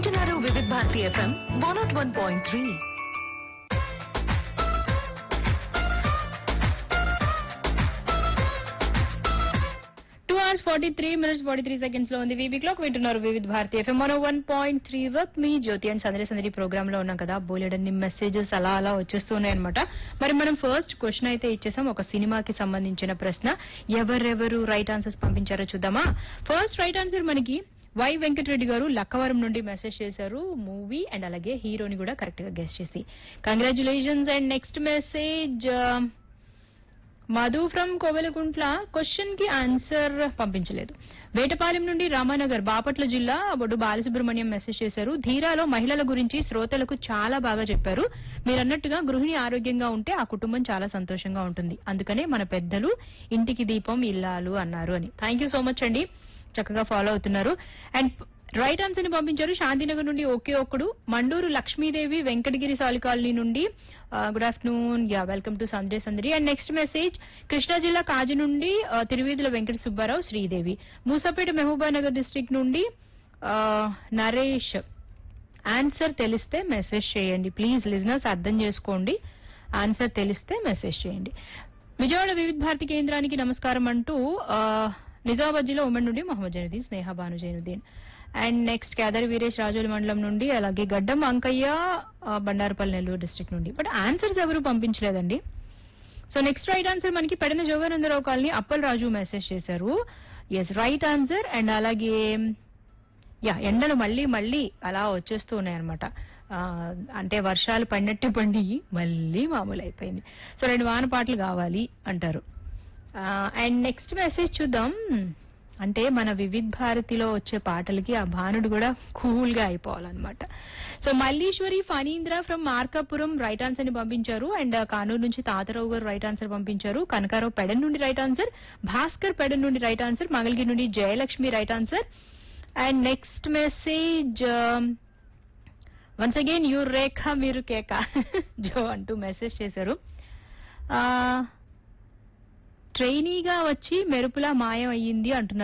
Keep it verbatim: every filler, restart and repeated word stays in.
వింటున్నారు వివిధ Bharati FM one not one point three. Two hours forty three minutes forty three seconds లో ఉంది VB clock. వింటున్నారు వివిధ Bharati FM one one point three work me Jyothi and సందడి సందడి programme లో ఉన్నాం కదా. బోలెడన్ని మెసేజెస్ అలా అలా వచ్చేస్తున్నాయి అనమాట. మరి మనం ఫస్ట్ క్వశ్చన్ అయితే ఇచ్చేసాం, ఒక సినిమాకి సంబంధించిన ప్రశ్న. ఎవరెవరు రైట్ ఆన్సర్స్ పంపించారో చూద్దామా. ఫస్ట్ రైట్ ఆన్సర్ మనకి వై వెంకటరెడ్డి గారు లక్కవరం నుండి మెసేజ్ చేశారు. మూవీ అండ్ అలాగే హీరోని కూడా కరెక్ట్ గా గెస్ట్ చేసి congratulations. And next message Madhu from Kovelakuntla. Question కి ఆన్సర్ పంపించలేదు. వేటపాలెం నుండి రామానగర్ బాపట్ల జిల్లా బొడ్డు బాలసుబ్రహ్మణ్యం మెసేజ్ చేశారు. ధీరాలో మహిళల గురించి శ్రోతలకు చాలా బాగా చెప్పారు. మీరన్నట్టుగా గృహిణి ఆరోగ్యంగా ఉంటే ఆ కుటుంబం చాలా సంతోషంగా ఉంటుంది. అందుకనే మన పెద్దలు ఇంటికి దీపం ఇల్లాలు అన్నారు అని. థ్యాంక్ యూ సో మచ్ అండి, చక్కగా ఫాలో అవుతున్నారు. అండ్ రైట్ ఆన్సర్ ని పంపించారు శాంతినగర్ నుండి ఒకే ఒక్కడు. మండూరు లక్ష్మీదేవి వెంకటగిరి సాలి కాలనీ నుండి good afternoon, yeah welcome to Sunday సందడి. అండ్ నెక్స్ట్ మెసేజ్ కృష్ణా జిల్లా కాజు నుండి తిరువీధుల వెంకట సుబ్బారావు శ్రీదేవి. మూసాపేట మహబూబానగర్ డిస్ట్రిక్ట్ నుండి నరేష్. ఆన్సర్ తెలిస్తే మెసేజ్ చేయండి ప్లీజ్, లిజనర్స్ అర్థం చేసుకోండి. ఆన్సర్ తెలిస్తే మెసేజ్ చేయండి. విజయవాడ వివిధ భారతి కేంద్రానికి నమస్కారం అంటూ నిజామాబాద్ జిల్లా ఉమెన్ నుండి మొహమ్మద్ జైనుద్దీన్, స్నేహ భాను జైనుద్దీన్. అండ్ నెక్స్ట్ కేదారి వీరేష్ రాజోలి మండలం నుండి, అలాగే గడ్డం అంకయ్య బండారపల్లి నెల్లూరు డిస్ట్రిక్ట్ నుండి. బట్ ఆన్సర్స్ ఎవరు పంపించలేదండి. సో నెక్స్ట్ రైట్ ఆన్సర్ మనకి పెడన జోగానందరావు కాలనీ అప్పల్ రాజు మెసేజ్ చేశారు. Yes right answer. అండ్ అలాగే యా ఎండలు మళ్ళీ మళ్ళీ అలా వచ్చేస్తూ ఉన్నాయన్నమాట. అంటే వర్షాలు పడినట్టే పండి మళ్ళీ మామూలు అయిపోయింది. సో రెండు వాన పాటలు కావాలి అంటారు. అండ్ నెక్స్ట్ మెసేజ్ చూద్దాం. అంటే మన వివిధ భారతిలో వచ్చే పాటలకి ఆ భానుడు కూడా కూల్ గా అయిపోవాలన్నమాట. So Malleswari Phanindra from Markapuram right answer ని పంపించారు. అండ్ కానూరు నుంచి తాతారావు గారు రైట్ ఆన్సర్ పంపించారు. కనకారావు పెడన్ నుండి రైట్ ఆన్సర్. భాస్కర్ పెడన్ నుండి రైట్ ఆన్సర్. మంగళగిరి నుండి Jayalakshmi right answer. And next message once again you రేఖ మీరు కేక జో అంటూ మెసేజ్ చేశారు. ట్రైనీగా వచ్చి మెరుపులా మాయం అయ్యింది అంటున్నారు.